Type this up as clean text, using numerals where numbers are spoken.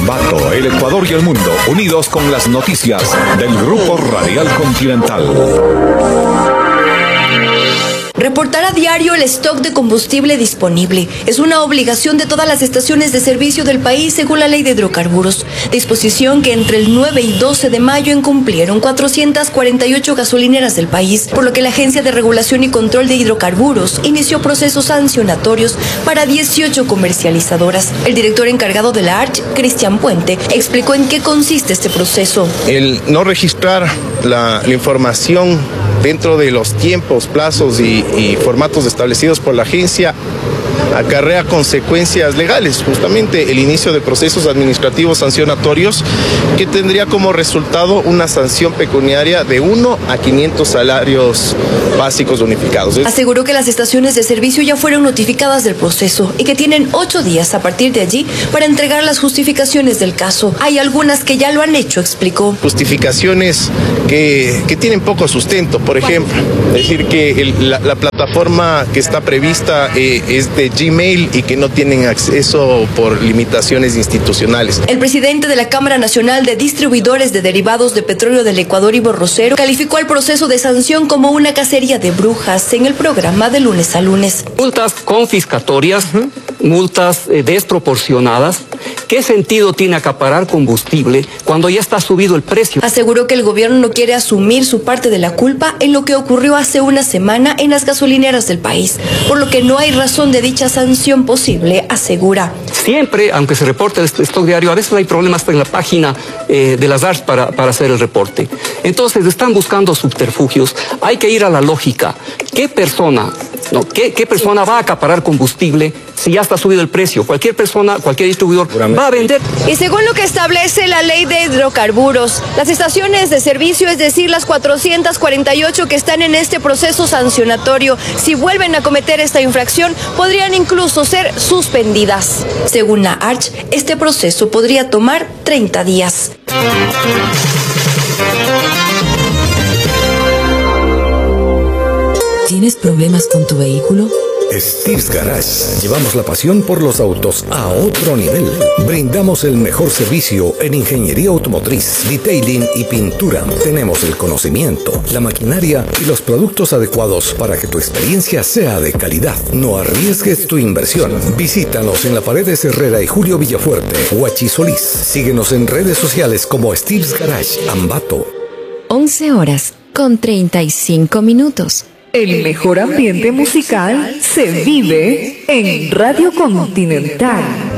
Ambato, el Ecuador y el mundo, unidos con las noticias del Grupo Radial Continental. Reportar a diario el stock de combustible disponible es una obligación de todas las estaciones de servicio del país según la Ley de Hidrocarburos, disposición que entre el 9 y 12 de mayo incumplieron 448 gasolineras del país, por lo que la Agencia de Regulación y Control de Hidrocarburos inició procesos sancionatorios para 18 comercializadoras. El director encargado de la ARCH, Cristian Puente, explicó en qué consiste este proceso. El no registrar la información dentro de los tiempos, plazos y formatos establecidos por la agencia acarrea consecuencias legales, justamente el inicio de procesos administrativos sancionatorios que tendría como resultado una sanción pecuniaria de 1 a 500 salarios básicos unificados. Aseguró que las estaciones de servicio ya fueron notificadas del proceso y que tienen 8 días a partir de allí para entregar las justificaciones del caso. Hay algunas que ya lo han hecho, explicó. Justificaciones que tienen poco sustento, por ejemplo, decir que la plataforma que está prevista es de Gmail y que no tienen acceso por limitaciones institucionales. El presidente de la Cámara Nacional de Distribuidores de Derivados de Petróleo del Ecuador, Ivo Rosero, calificó el proceso de sanción como una cacería de brujas en el programa de Lunes a Lunes. Multas confiscatorias, multas desproporcionadas. ¿Qué sentido tiene acaparar combustible cuando ya está subido el precio? Aseguró que el gobierno no quiere asumir su parte de la culpa en lo que ocurrió hace una semana en las gasolineras del país, por lo que no hay razón de dicha sanción posible, asegura. Siempre, aunque se reporte el stock diario, a veces hay problemas en la página de las ARS para hacer el reporte. Entonces están buscando subterfugios. Hay que ir a la lógica. ¿Qué persona va a acaparar combustible si ya está subido el precio? Cualquier persona, cualquier distribuidor va a vender. Y según lo que establece la Ley de Hidrocarburos, las estaciones de servicio, es decir, las 448 que están en este proceso sancionatorio, si vuelven a cometer esta infracción, podrían incluso ser suspendidas. Según la ARCH, este proceso podría tomar 30 días. ¿Tienes problemas con tu vehículo? Steve's Garage. Llevamos la pasión por los autos a otro nivel. Brindamos el mejor servicio en ingeniería automotriz, detailing y pintura. Tenemos el conocimiento, la maquinaria y los productos adecuados para que tu experiencia sea de calidad. No arriesgues tu inversión. Visítanos en la Paredes Herrera y Julio Villafuerte, Huachi Solís. Síguenos en redes sociales como Steve's Garage Ambato. 11:35. El mejor ambiente musical se vive en Radio Continental.